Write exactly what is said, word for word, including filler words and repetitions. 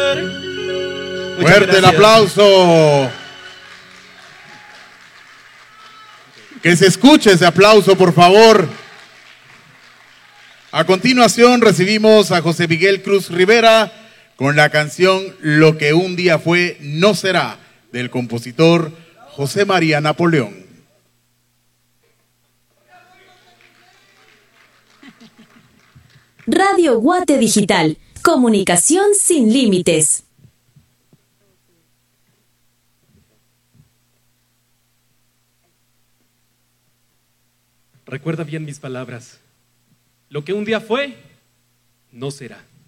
Fuerte el aplauso. Que se escuche ese aplauso, por favor. A continuación recibimos a José Miguel Cruz Rivera con la canción Lo que un día fue, no será, del compositor José María Napoleón. Radio Guate Digital, comunicación sin límites. Recuerda bien mis palabras. Lo que un día fue, no será.